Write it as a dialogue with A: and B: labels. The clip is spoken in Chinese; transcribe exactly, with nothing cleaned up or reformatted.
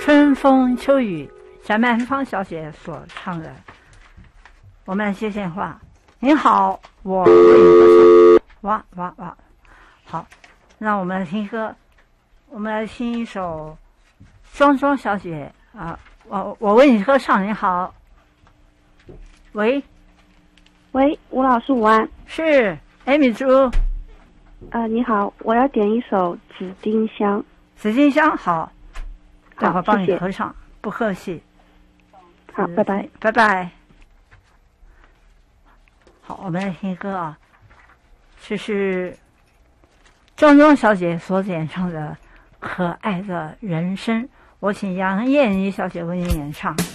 A: 春风秋雨，翟曼芳小姐所唱的。我们来接电话。您好，我为你歌唱。哇哇哇！好，那我们来听歌。我们来听一首庄庄小姐啊，我我为你歌唱。你好，喂
B: 喂，吴老师午安。
A: 是艾米珠。
B: 呃，你好，我要点一首《紫丁香》。
A: 紫丁香，好，待会儿帮你
B: 谢谢
A: 合唱，不客气。
B: 好，拜拜，
A: 拜拜。好，我们来听歌啊，这是庄庄小姐所演唱的《可爱的人生》，我请杨燕妮小姐为您演唱。